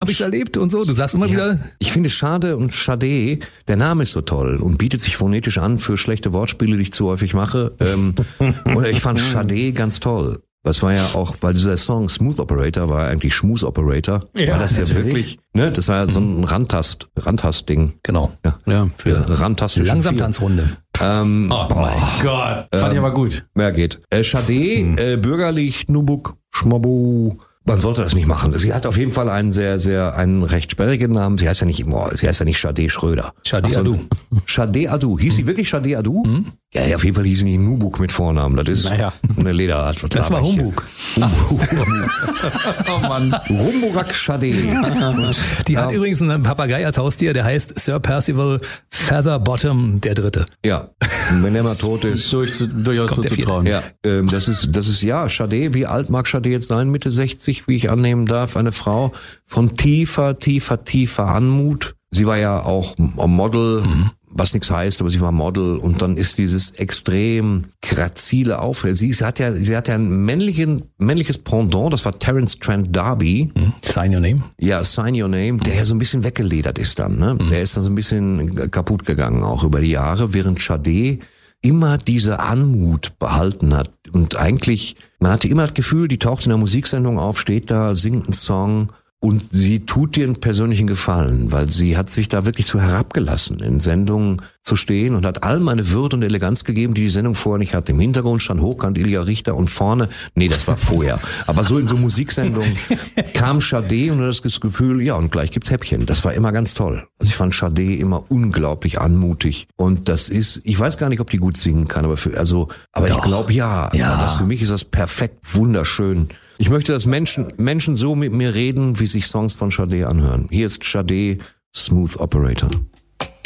habe ich erlebt und so. Du sagst immer wieder. Ich finde Schade und Schade, der Name ist so toll und bietet sich phonetisch an für schlechte Wortspiele, die ich zu häufig mache. Oder ich fand Schade ganz toll. Das war ja auch, weil dieser Song Smooth Operator war eigentlich Schmus Operator. Ja, war das ja natürlich. wirklich, ne? Das war ja so ein Randtast-Ding. Genau. Ja, für Randtaste. Langsam-Tanzrunde. Oh mein Gott. Fand ich aber gut. Mehr geht. Schade, bürgerlich, Nubuk, Schmabu. Man sollte das nicht machen. Sie hat auf jeden Fall einen einen recht sperrigen Namen. Sie heißt ja nicht Schade Schröder. Schade Adu. Schade Adu. Hieß sie wirklich Schade Adu? Mhm. Ja, auf jeden Fall hieß sie nicht Nubuk mit Vornamen. Das ist eine Lederart. Das war Humbug. Oh Mann. Rumburak Schade. Die hat übrigens einen Papagei als Haustier, der heißt Sir Percival Featherbottom der Dritte. Ja. Und wenn der mal tot ist. Durchaus zuzutrauen. Ja, das ist ja Schade. Wie alt mag Schade jetzt sein? Mitte 60, wie ich annehmen darf. Eine Frau von tiefer Anmut. Sie war ja auch Model, was nichts heißt, aber sie war Model. Und dann ist dieses extrem grazile Auftreten. Sie hat ja ein männliches Pendant, das war Terence Trent D'Arby. Sign Your Name. Ja, Sign Your Name, der ja so ein bisschen weggeledert ist dann. Ne? Der ist dann so ein bisschen kaputt gegangen, auch über die Jahre, während Schade immer diese Anmut behalten hat. Und eigentlich, man hatte immer das Gefühl, die taucht in der Musiksendung auf, steht da, singt einen Song und sie tut dir einen persönlichen Gefallen, weil sie hat sich da wirklich zu herabgelassen, in Sendungen zu stehen und hat allem eine Würde und Eleganz gegeben, die Sendung vorher nicht hatte. Im Hintergrund stand hochkant Ilja Richter und vorne, das war vorher. Aber so in so Musiksendungen kam Schade und du hast das Gefühl, ja, und gleich gibt's Häppchen. Das war immer ganz toll. Also ich fand Schade immer unglaublich anmutig. Und das ist, ich weiß gar nicht, ob die gut singen kann, aber ich glaube, ja. Für mich ist das perfekt, wunderschön. Ich möchte, dass Menschen so mit mir reden, wie sich Songs von Schade anhören. Hier ist Schade, Smooth Operator.